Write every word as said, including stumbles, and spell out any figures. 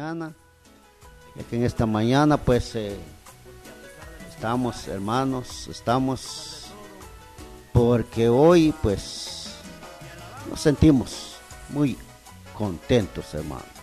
mañana, ya que en esta mañana pues eh, estamos hermanos, estamos porque hoy pues nos sentimos muy contentos, hermanos.